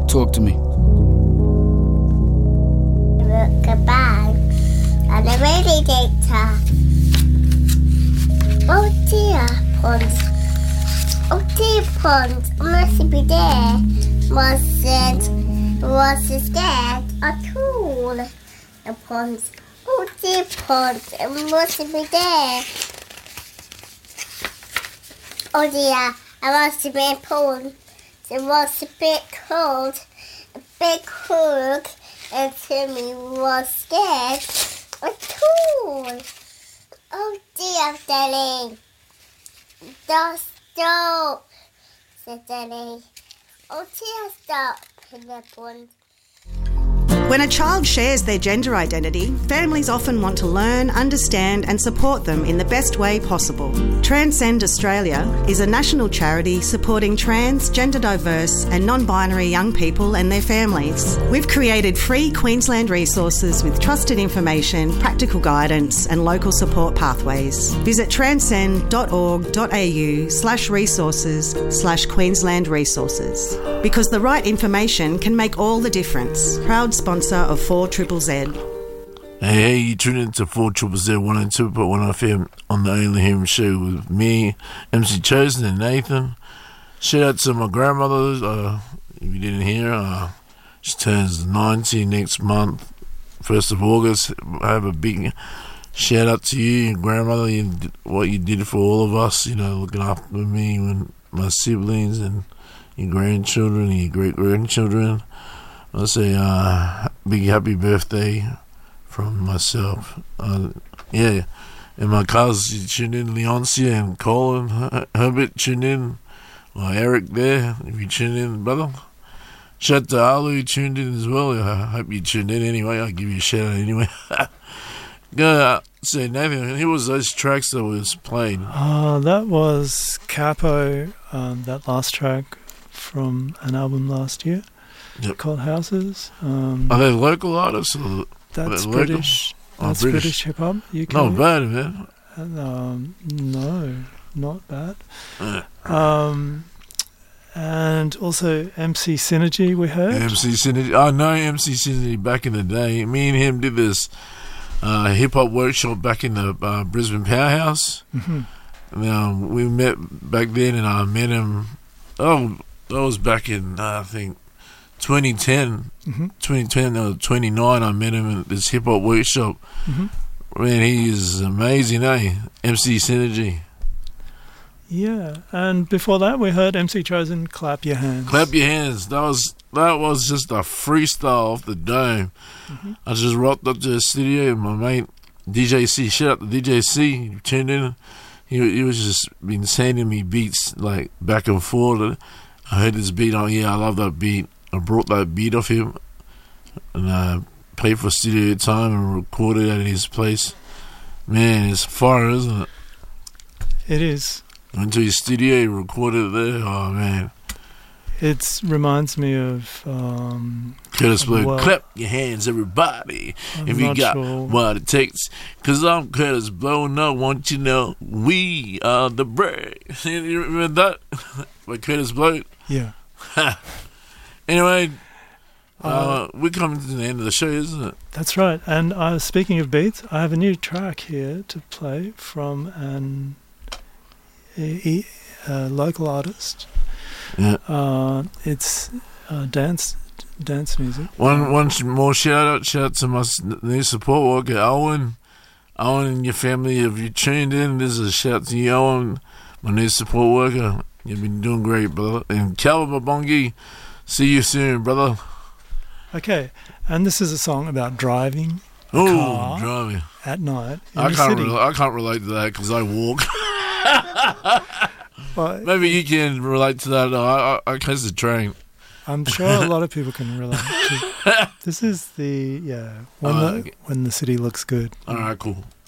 Talk to me. Look a bag and a radiator. Oh dear, Pons. Oh dear, Pons. Must be there. Wasn't scared at all. The Pons. Oh dear, Pons. It must be there. Oh dear, I must have been Pons. It was a bit cold. A big hug. And Timmy was scared at all. Oh dear, Daddy. Don't stop, said Daddy. Oh dear, stop, said the Pons. When a child shares their gender identity, families often want to learn, understand and support them in the best way possible. Transcend Australia is a national charity supporting trans, gender diverse and non-binary young people and their families. We've created free Queensland resources with trusted information, practical guidance and local support pathways. Visit transcend.org.au/resources/Queensland Resources. Because the right information can make all the difference. Proud sponsor of 4ZZZ. Hey, you tune into 4ZZZ 102.1 FM on the Only Human Show with me, MC Chosen and Nathan. Shout out to my grandmother. If you didn't hear, she turns 90 next month, 1st of August. I have a big shout out to you, grandmother, what you did for all of us, looking after me and my siblings and your grandchildren and your great-grandchildren. I'll say big happy birthday from myself. And my cousins tuned in, Leoncia and Colin, Herbert tuned in, Eric there, if you tuned in, brother. Shout out to Alu, tuned in as well. I hope you tuned in anyway. I'll give you a shout out anyway. Go say, Nathan, who was those tracks that was played? That was Capo, that last track from an album last year. Yep. Called Houses. Are they local artists? Or that's British. That's British hip hop. Not bad, man. No, not bad. And also MC Synergy, we heard. MC Synergy. I know MC Synergy back in the day. Me and him did this hip hop workshop back in the Brisbane Powerhouse. Mm-hmm. We met back then, and I met him. Oh, that was back in I think 2010, 2010 or 29. I met him at this hip hop workshop. Mm-hmm. Man, he is amazing, MC Synergy. Yeah, and before that we heard MC Chosen, Clap Your Hands. Clap Your Hands. That was just a freestyle off the dome. Mm-hmm. I just rocked up to the studio and my mate DJ C, shout out to DJ C, he tuned in. He was just been sending me beats like back and forth. I heard this beat, I love that beat. I brought that beat off him and I paid for studio time and recorded at his place. Man, it's fire, isn't it? It is. Went to his studio, recorded it there. Oh, man. It reminds me of Curtis Blow. Clap your hands, everybody, if you got what it takes. Because I'm Curtis Blow, and I want you to know we are the brave. You remember that? By Curtis Blow? Yeah. Anyway, we're coming to the end of the show, isn't it? That's right. And speaking of beats, I have a new track here to play from a local artist. Yeah. It's dance music. One more shout out to my new support worker, Owen and your family. If you tuned in, there's a shout to you, Owen, my new support worker. You've been doing great, brother. And Calvin Babongi, see you soon, brother. Okay, and this is a song about driving a car driving at night in I the city. I can't relate to that because I walk. Well, maybe you can relate to that. No, I catch the train. I'm sure a lot of people can relate to. This is when the city looks good. All right, cool.